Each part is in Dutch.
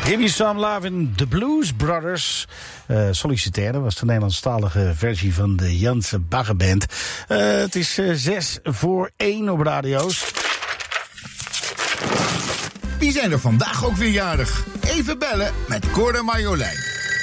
Give Me Some Love in The Blues Brothers. Sollicitaire was de Nederlandstalige versie van de Janse Baggerband. Het is 1:06 op radio's. Wie zijn er vandaag ook weer jarig? Even bellen met Cor en Marjolein.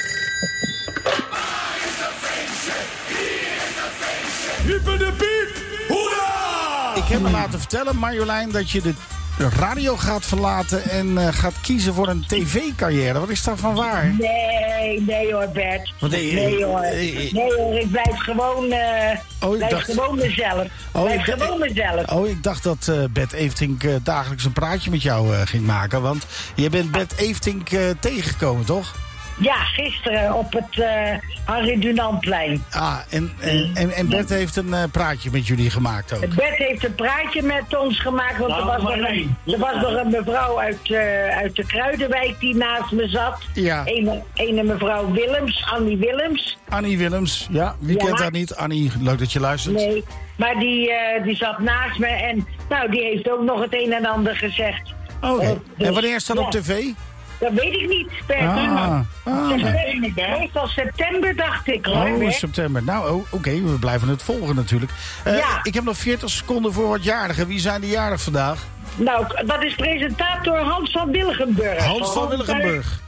Hyper de piep! Hoera! Ik heb me laten vertellen, Marjolein, dat je de radio gaat verlaten en gaat kiezen voor een tv-carrière. Wat is daarvan waar? Nee hoor, Bert. Nee hoor, ik blijf gewoon, gewoon mezelf. Ik dacht dat Bert Eventink dagelijks een praatje met jou ging maken. Want je bent Bert Eventink tegengekomen, toch? Ja, gisteren op het Harry Dunantplein. En Bert heeft een praatje met jullie gemaakt ook. Bert heeft een praatje met ons gemaakt, want er was nog een mevrouw uit de Kruidenwijk die naast me zat. Ja. Een mevrouw Willems, Annie Willems. Annie Willems, ja. Wie kent haar niet? Annie, leuk dat je luistert. Nee, maar die zat naast me en die heeft ook nog het een en ander gezegd. Oké. En wanneer is dat op tv? Dat weet ik niet, Bert. Meestal september, dacht ik. September. Nou, oké, we blijven het volgen natuurlijk. Ik heb nog 40 seconden voor wat jarigen. Wie zijn de jarig vandaag? Nou, dat is presentator Hans van Wilgenburg. Hans van Wilgenburg.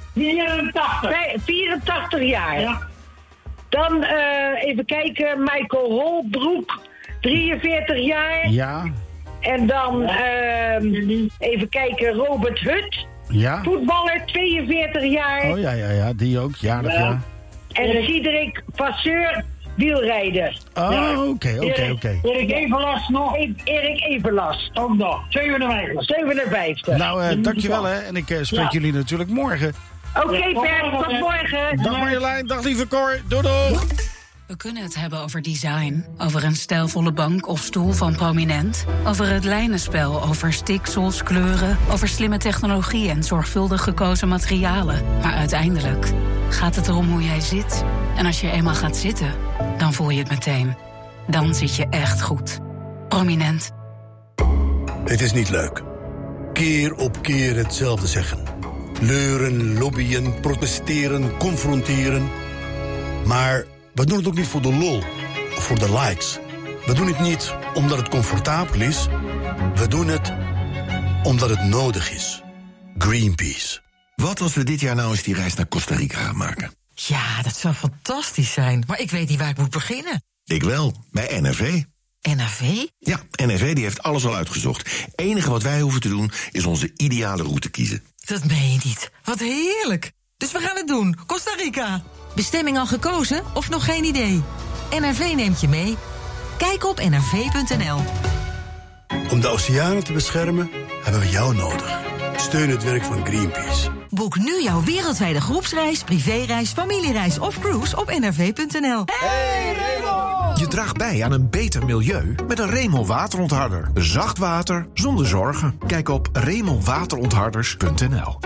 84 jaar. Ja. Dan even kijken, Michael Holbroek, 43 jaar. Ja. En dan even kijken, Robert Hut. Ja. Voetballer, 42 jaar. Oh ja, die ook, jarig, ja. En Diederik Vasseur, wielrijder. Oh, oké. Erik Everlast nog. Erik Everlast. Ook nog. 57. Nou, dankjewel hè. En ik spreek jullie natuurlijk morgen. Oké, Bert, tot morgen. Dag Marjolein, dag lieve Cor. Doei. We kunnen het hebben over design, over een stijlvolle bank of stoel van Prominent, over het lijnenspel, over stiksels, kleuren, over slimme technologie en zorgvuldig gekozen materialen. Maar uiteindelijk gaat het erom hoe jij zit. En als je eenmaal gaat zitten, dan voel je het meteen. Dan zit je echt goed. Prominent. Het is niet leuk. Keer op keer hetzelfde zeggen. Leuren, lobbyen, protesteren, confronteren. Maar we doen het ook niet voor de lol of voor de likes. We doen het niet omdat het comfortabel is. We doen het omdat het nodig is. Greenpeace. Wat als we dit jaar nou eens die reis naar Costa Rica gaan maken? Ja, dat zou fantastisch zijn. Maar ik weet niet waar ik moet beginnen. Ik wel, bij NRV. NRV? Ja, NRV die heeft alles al uitgezocht. Het enige wat wij hoeven te doen is onze ideale route kiezen. Dat meen je niet. Wat heerlijk. Dus we gaan het doen. Costa Rica. Bestemming al gekozen of nog geen idee? NRV neemt je mee. Kijk op nrv.nl. Om de oceanen te beschermen hebben we jou nodig. Steun het werk van Greenpeace. Boek nu jouw wereldwijde groepsreis, privéreis, familiereis of cruise op nrv.nl. Hey Remo! Je draagt bij aan een beter milieu met een Remo waterontharder. Zacht water zonder zorgen. Kijk op remowaterontharders.nl.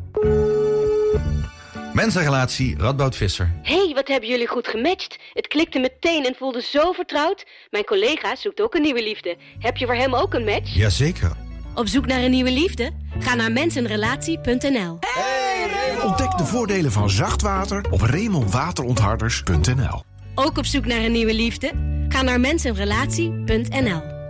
Mensenrelatie, Radboud Visser. Hey, wat hebben jullie goed gematcht. Het klikte meteen en voelde zo vertrouwd. Mijn collega zoekt ook een nieuwe liefde. Heb je voor hem ook een match? Jazeker. Op zoek naar een nieuwe liefde? Ga naar mensenrelatie.nl. Ontdek de voordelen van zacht water op remowaterontharders.nl. Ook op zoek naar een nieuwe liefde? Ga naar mensenrelatie.nl.